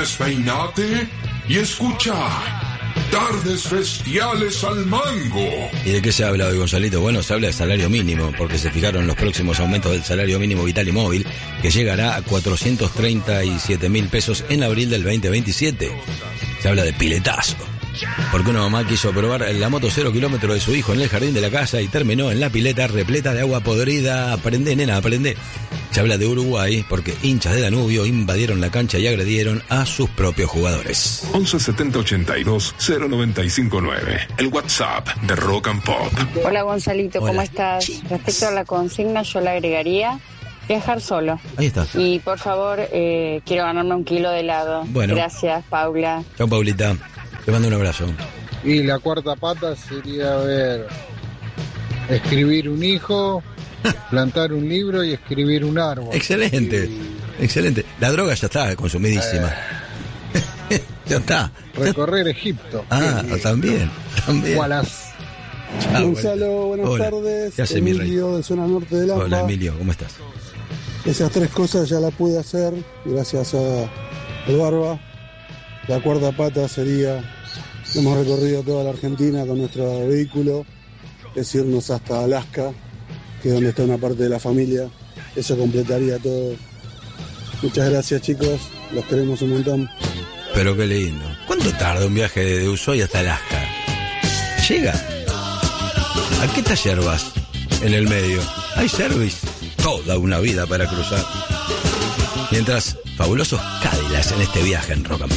Despeinate y escucha Tardes Bestiales al Mango. ¿Y de qué se habla hoy, Gonzalito? Bueno, se habla de salario mínimo, porque se fijaron los próximos aumentos del salario mínimo vital y móvil, que llegará a 437.000 pesos en abril del 2027. Se habla de piletazo, porque una mamá quiso probar la moto 0 kilómetros de su hijo en el jardín de la casa y terminó en la pileta repleta de agua podrida. Aprende, nena, aprende. Se habla de Uruguay porque hinchas de Danubio invadieron la cancha y agredieron a sus propios jugadores. 11 70 82 095 9. El WhatsApp de Rock and Pop. Hola Gonzalito, Hola. ¿cómo estás? Respecto a la consigna, yo le agregaría viajar solo. Ahí está. Y por favor, quiero ganarme 1 kilo de helado. Bueno. Gracias, Paula. Chao, Paulita. Te mando un abrazo. Y la cuarta pata sería, escribir un hijo, plantar un libro y escribir un árbol. Excelente, excelente. La droga ya está consumidísima. Ya está. Recorrer Egipto. Ah, también. Wallace. Chao, Gonzalo, buenas Hola. tardes. ¿Qué hace, mi rey? Emilio, de zona norte de Lampa. Hola, Emilio, ¿cómo estás? Esas 3 cosas ya las pude hacer gracias a el Barba. La cuarta pata sería, hemos recorrido toda la Argentina con nuestro vehículo, es irnos hasta Alaska, que es donde está una parte de la familia. Eso completaría todo. Muchas gracias, chicos, los queremos un montón. Pero qué lindo. ¿Cuánto tarda un viaje de Ushuaia hasta Alaska? ¿Llega? ¿A qué taller vas en el medio? Hay service. Toda una vida para cruzar. Mientras, fabulosos Cadillacs en este viaje en Rock and Pop.